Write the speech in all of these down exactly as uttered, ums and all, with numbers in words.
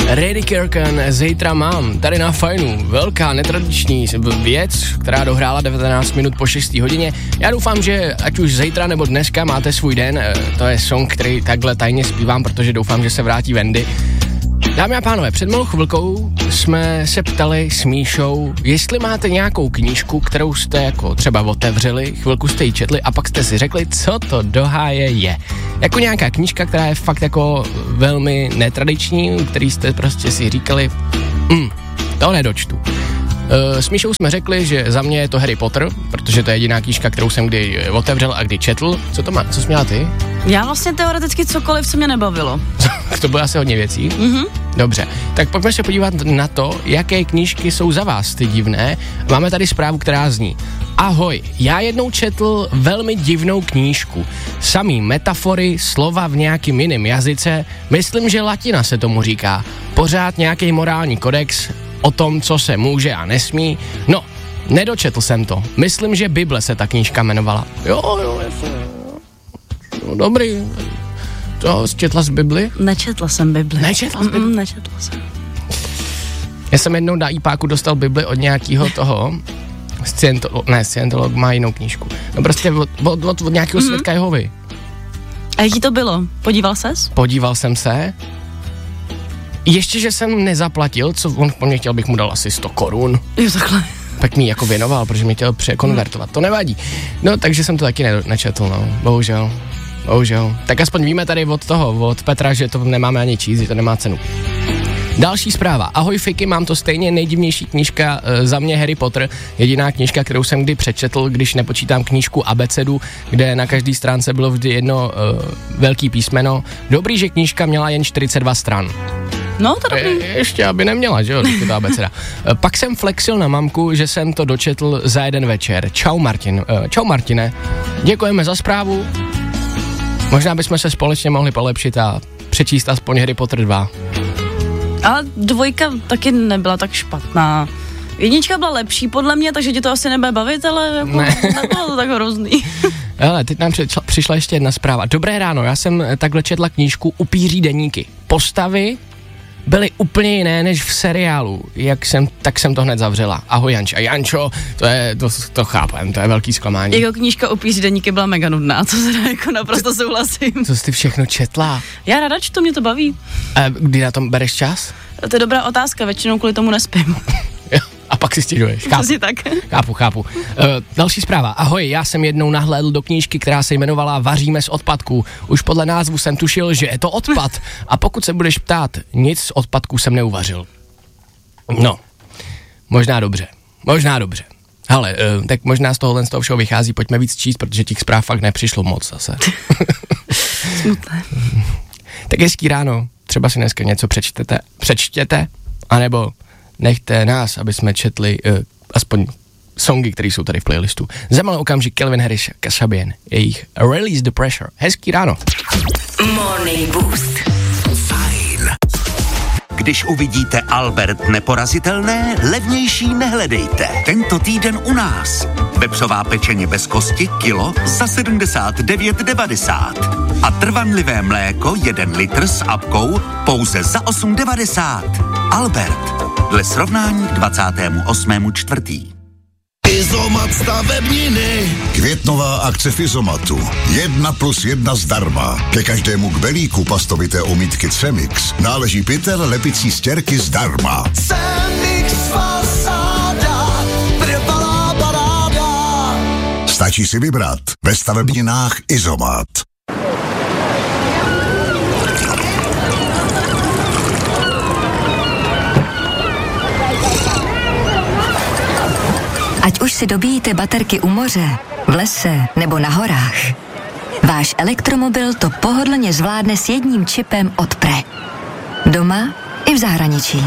Reddy Kirken, Zítra mám, tady na Fajnu, velká netradiční věc, která dohrála devatenáct minut po šesté hodině. Já doufám, že ať už zítra nebo dneska máte svůj den, to je song, který takhle tajně zpívám, protože doufám, že se vrátí Wendy. Dámy a pánové, před malou chvilkou jsme se ptali s Míšou, jestli máte nějakou knížku, kterou jste jako třeba otevřeli, chvilku jste ji četli a pak jste si řekli, co to do háje je. Jako nějaká knížka, která je fakt jako velmi netradiční, u který jste prostě si říkali, hm, to nedočtu. S Míšou jsme řekli, že za mě je to Harry Potter, protože to je jediná knížka, kterou jsem kdy otevřel a kdy četl. Co to má, co jsi měla ty? Já vlastně teoreticky cokoliv, co mě nebavilo. To bylo asi hodně věcí. Mhm. Dobře, tak pojďme se podívat na to, jaké knížky jsou za vás ty divné. Máme tady zprávu, která zní. Ahoj, já jednou četl velmi divnou knížku. Samý metafory, slova v nějakým jiném jazyce, myslím, že latina se tomu říká. Pořád nějaký morální kodex o tom, co se může a nesmí. No, nedočetl jsem to. Myslím, že Bible se ta knížka jmenovala. Jo, jo, jasně. No, dobrý. To, četla jsi Bibli? Nečetla jsem Bibli. Nečetla jsi Bibli? Mm, nečetla jsem. Já jsem jednou na iPáku dostal Bibli od nějakého toho, scientolog, ne, scientolog má jinou knížku. No prostě od, od, od, od nějakého mm-hmm. svědka Jehovy. A jaký to bylo? Podíval ses? Podíval jsem se. Ještě, že jsem nezaplatil, co on po mě chtěl, bych mu dal asi sto korun. Jo, takhle. Tak mi jako věnoval, protože mě chtěl překonvertovat. To nevadí. No, takže jsem to taky ne, nečetl, no. Bohužel. Bohužel. Tak aspoň víme tady od toho, od Petra, že to nemáme ani číst, že to nemá cenu. Další zpráva. Ahoj Fiky, mám to stejně nejdivnější knížka e, za mě Harry Potter. Jediná knížka, kterou jsem kdy přečetl, když nepočítám knížku Abecedu, kde na každé stránce bylo vždy jedno e, velký písmeno. Dobrý, že knížka měla jen čtyřicet dva stran. No, to dobrý. Je, ještě, aby neměla, že jo, to ta abeceda. E, pak jsem flexil na mamku, že jsem to dočetl za jeden večer. Čau Martin. E, čau Martine. Děkujeme za zprávu. Možná bychom se společně mohli polepšit a přečíst aspoň Harry Potter dva. Ale dvojka taky nebyla tak špatná. Jednička byla lepší podle mě, takže ti to asi nebude bavit, ale jako ne. Nebylo to tak hrozný. Hele, teď nám přišla, přišla ještě jedna zpráva. Dobré ráno, já jsem takhle četla knížku Upíří deníky. Postavy byly úplně jiné než v seriálu. Jak jsem, tak jsem to hned zavřela. Ahoj Janč. A Jančo, to je, to, to chápem, to je velký zklamání. Jeho knížka Upíří deníky byla mega nudná, to se jako naprosto souhlasím. Co jsi ty všechno četla? Já ráda čtu, mě to baví. A kdy na tom bereš čas? To je dobrá otázka, většinou kvůli tomu nespím. A pak si stěžuješ. Přesně tak. Chápu, chápu. Uh, další zpráva. Ahoj, já jsem jednou nahlédl do knížky, která se jmenovala Vaříme z odpadků. Už podle názvu jsem tušil, že je to odpad. A pokud se budeš ptát, nic z odpadků jsem neuvařil. No, možná dobře. Možná dobře. Hele, uh, tak možná z tohohle z toho všeho vychází, pojďme víc číst, protože těch zpráv fakt nepřišlo moc zase. Smutné. Tak hezký ráno. Třeba si dneska něco přečtete, přečtěte, anebo nechte nás, aby jsme četli uh, aspoň songy, které jsou tady v playlistu. Za malý okamžik Calvin Harris, Kasabian, jejich Release the Pressure. Hezký ráno. Morning Boost. Fajn. Když uvidíte Albert Neporazitelné, levnější nehledejte. Tento týden u nás. Vepřová pečeně bez kosti, kilo za sedmdesát devět devadesát. A trvanlivé mléko, jeden litr s apkou, pouze za osm devadesát. Albert. Dle srovnání k dvacátému osmému čtvrtý. Izomat stavebniny. Květnová akce v Izomatu. Jedna plus jedna zdarma. Ke každému kbelíku pastovité omítky Cemix náleží pytel lepicí stěrky zdarma. Cemix fasáda, trvalá paráda. Stačí si vybrat ve stavebninách Izomat. Ať už si dobíjíte baterky u moře, v lese nebo na horách, váš elektromobil to pohodlně zvládne s jedním čipem od Pre. Doma i v zahraničí.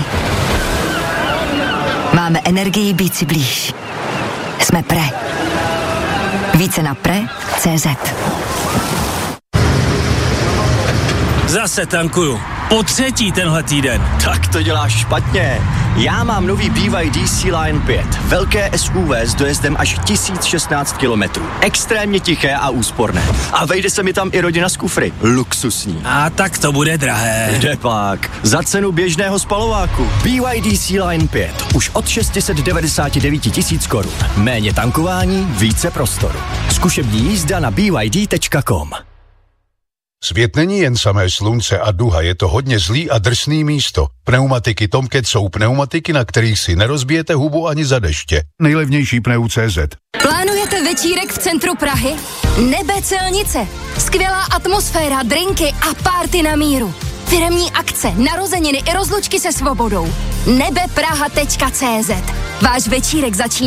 Máme energii být si blíž. Jsme Pre. Více na pre tečka cé zet. Zase tankuju. po třetí tenhle týden. Tak to děláš špatně. Já mám nový B Y D Sea-Line pět. Velké S U V s dojezdem až tisíc šestnáct kilometrů. Extrémně tiché a úsporné. A vejde se mi tam i rodina z kufry. Luxusní. A tak to bude drahé. Jde pak. Za cenu běžného spalováku. B Y D Sea-Line pět. Už od šest set devadesát devět tisíc korun. Méně tankování, více prostoru. Zkušební jízda na b y d tečka com. Svět není jen samé slunce a duha, je to hodně zlý a drsný místo. Pneumatiky Tomcat jsou pneumatiky, na kterých si nerozbijete hubu ani za deště. Nejlevnější pneu tečka cé zet. Plánujete večírek v centru Prahy? Nebe Celnice. Skvělá atmosféra, drinky a párty na míru. Firemní akce, narozeniny i rozlučky se svobodou. nebe praha tečka cé zet. Váš večírek začíná